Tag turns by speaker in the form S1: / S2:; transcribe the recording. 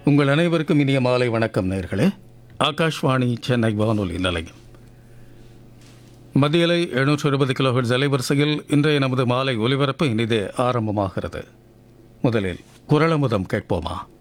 S1: உங்கள் அனைவருக்கும் இனிய மாலை வணக்கம் நேர்களே. ஆகாஷ்வாணி சென்னை வானொலி நிலையம் மத்தியலை 720 கிலோஹெர்ட்ஸ் அலைவரிசையில் இன்றைய நமது மாலை ஒலிபரப்பு இனிதே ஆரம்பமாகிறது. முதலில் குரலமுதம் கேட்போமா?